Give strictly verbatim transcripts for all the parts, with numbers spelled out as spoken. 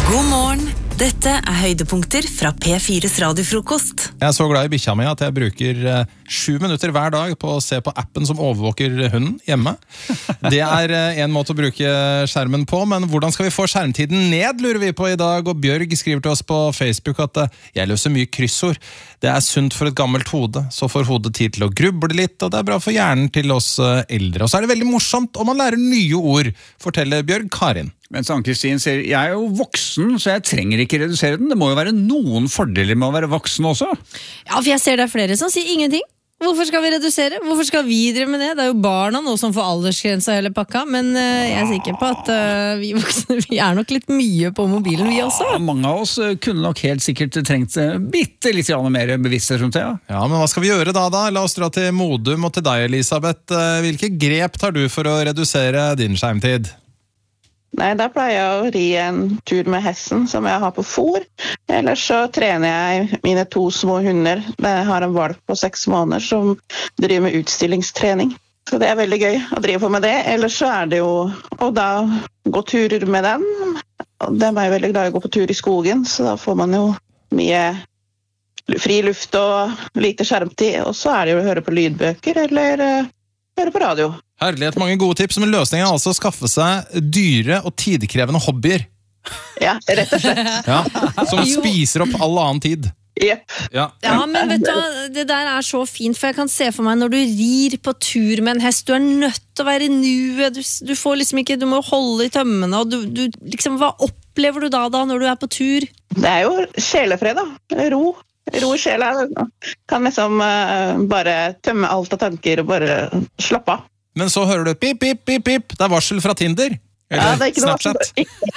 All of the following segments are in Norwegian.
God morgen, dette er høydepunkter fra P fires radiofrokost. Jeg er så glad i bikkja mi at jeg bruker eh, sju minutter hver dag på å se på appen som overvåker hunden hjemme. Det er eh, en måte å bruke skjermen på, men hvordan skal vi få skjermtiden ned, lurer vi på i dag. Og Bjørg skriver til oss på Facebook at eh, jeg løser mye kryssord. Det er sunt for et gammelt hode, så får hodet tid til å gruble litt, og det er bra for hjernen til oss eh, eldre. Og så er det veldig morsomt om man lærer nye ord, forteller Bjørg Karin. Mens Ann-Kristin sier, jeg er jo voksen, så jeg trenger ikke redusere den. Det må jo være noen fordeler med å være voksen også. Ja, for jeg ser det er flere som sier ingenting. Hvorfor skal vi redusere? Hvorfor skal vi drive med det? Det er jo barna nå som får aldersgrensa hele pakka, men uh, jeg er sikker på at uh, vi voksne vi er nok litt mye på mobilen, vi også. Ja, mange av oss kunne nok helt sikkert trengt bitte litt mer bevissthet rundt det. Ja. Ja, men hva skal vi gjøre da da? La oss dra til Modum og til deg, Elisabeth. Hvilke grep tar du for å redusere din skjermtid? Nei, da pleier jeg å ri en tur med hesten som jeg har på fôr. Ellers så trener jeg mine to små hunder. Jeg har en valp på seks måneder som driver med utstillingstrening. Så det er veldig gøy å drive på med det. Ellers så er det jo å da gå turer med den. De er veldig glad i å gå på tur i skogen, så da får man jo mye fri luft og lite skjermtid. Og så er det jo å høre på lydbøker eller uh, høre på radio. Herlighet, mange gode tips, men løsningen er altså å skaffe seg dyre og tidkrevende hobbyer. Ja, rett og slett. Ja, som spiser opp all annen tid. Yep. Ja. Ja, men vet du hva, det der er så fint, for jeg kan se for meg når du rir på tur med en hest, du er nødt til å være i nuet, du, du får liksom ikke, du må holde i tømmene, og du, du liksom, hva opplever du da da når du er på tur? Det er jo sjelefred da, ro. Ro i sjela, kan liksom uh, bare tømme alt av tanker og bare slappe av. Men så hører du pip, pip, pip, pip, det er varsel fra Tinder. Eller ja, det er ikke Snapchat.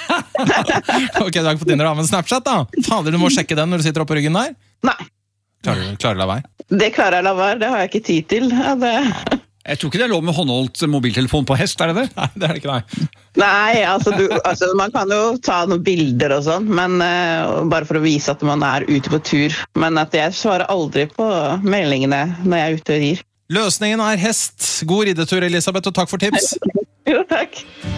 Ok, du er ikke på Tinder da, men Snapchat da. Fader, du må sjekke den når du sitter oppe på ryggen der. Nei. Klarer, klarer du la være? Det klarer jeg la være, det har jeg ikke tid til. Ja, det... Jeg tror ikke det er lov med håndholdt mobiltelefon på hest, er det det? Nei, det er det ikke, nei. Nei, altså, du, altså man kan jo ta noen bilder og sånn, men uh, bare for å vise at man er ute på tur. Men at jeg svarer aldri på meldingene når jeg er ute og rir. Løsningen er hest. God riddetur, Elisabeth, og takk for tips. Jo, takk.